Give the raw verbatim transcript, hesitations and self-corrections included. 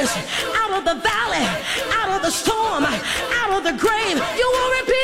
out of the valley, out of the storm, out of the grave. You will repeat.